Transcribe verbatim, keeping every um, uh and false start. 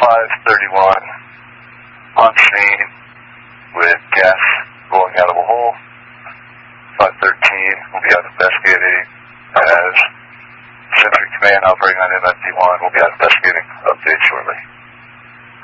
five thirty-one on scene with gas rolling out of a hole. five thirteen will be out investigating as Century Command operating on M F D one will be out investigating. Update shortly.